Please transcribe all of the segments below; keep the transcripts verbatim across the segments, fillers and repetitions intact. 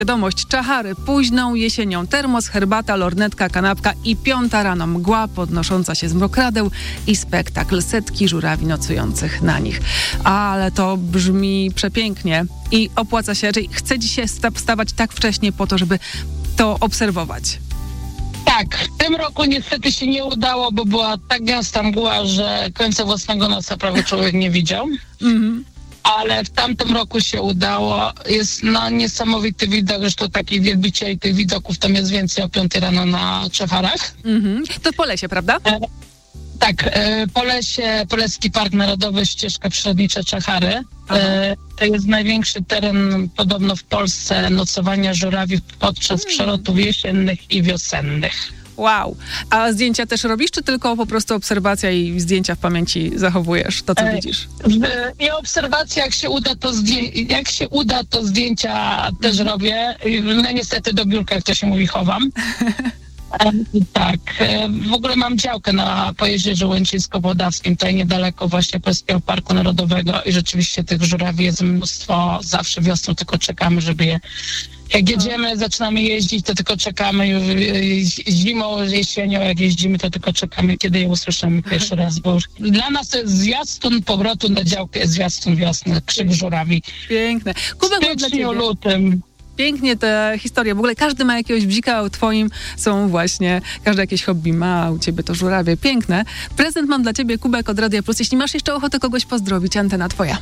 Wiadomość, czachary późną jesienią, termos, herbata, lornetka, kanapka i piąta rano mgła podnosząca się z mokradeł i spektakl, setki żurawi nocujących na nich. Ale to brzmi przepięknie i opłaca się, czyli chce ci się wstawać tak wcześnie po to, żeby to obserwować. Tak, w tym roku niestety się nie udało, bo była tak gęsta mgła, że końca własnego nosa prawie człowiek nie widział. Mhm. Ale w tamtym roku się udało. Jest no, niesamowity widok, zresztą takich wielbicieli tych widoków tam jest więcej o piątej rano na Czecharach. Mhm. To po lesie, prawda? E, tak, e, po lesie, Poleski Park Narodowy, ścieżka przyrodnicza Czechary. E, to jest największy teren podobno w Polsce nocowania żurawi podczas hmm. przelotów jesiennych i wiosennych. Wow. A zdjęcia też robisz, czy tylko po prostu obserwacja i zdjęcia w pamięci zachowujesz, to co e, widzisz? I obserwacja, jak się uda, to zdję- jak się uda, to zdjęcia też mm. robię. No niestety do biurka, jak to się mówi, chowam. e, tak. E, w ogóle mam działkę na Pojezierzu Łęcińsko-Wodawskim, tutaj niedaleko właśnie Polskiego Parku Narodowego i rzeczywiście tych żurawi jest mnóstwo. Zawsze wiosną tylko czekamy, żeby je... Jak jedziemy, zaczynamy jeździć, to tylko czekamy już zimą, jesienią, jak jeździmy, to tylko czekamy, kiedy je usłyszymy pierwszy raz, bo już dla nas to jest zwiastun powrotu na działkę, jest zwiastun wiosny, krzyk żurawi. Piękne. Kubek mam dla ciebie. Lutym. Pięknie te historie. W ogóle każdy ma jakiegoś bzika, a u twoim są właśnie, każdy jakieś hobby ma, a u ciebie to żurawie. Piękne. Prezent mam dla ciebie, Kubek od Radia Plus. Jeśli masz jeszcze ochotę kogoś pozdrowić, antena twoja.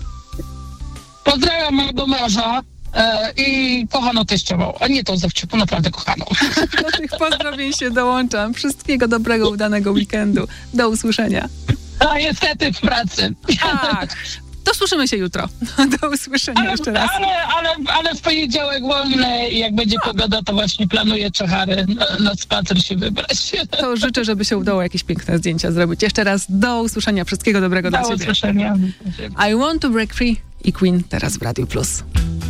Pozdrawiam mojego męża. I kochaną teściową, a nie tą zawciupą, naprawdę kochaną. Do tych pozdrowień się dołączam. Wszystkiego dobrego, udanego weekendu. Do usłyszenia. A niestety w pracy. Tak. To słyszymy się jutro. Do usłyszenia ale, jeszcze raz. Ale, ale, ale w poniedziałek wolny i jak będzie pogoda, to właśnie planuję Czechary na, na spacer się wybrać. To życzę, żeby się udało jakieś piękne zdjęcia zrobić. Jeszcze raz do usłyszenia. Wszystkiego dobrego do dla ciebie. Do usłyszenia. I Want to Break Free i Queen teraz w Radiu Plus.